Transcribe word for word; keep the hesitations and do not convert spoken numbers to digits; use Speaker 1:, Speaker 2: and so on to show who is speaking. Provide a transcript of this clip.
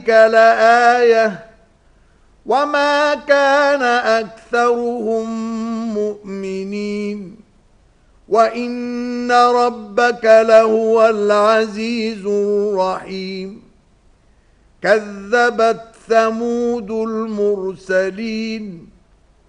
Speaker 1: لآية وما كان أكثرهم مؤمنين وإن ربك لهو العزيز الرحيم كذبت ثمود المرسلين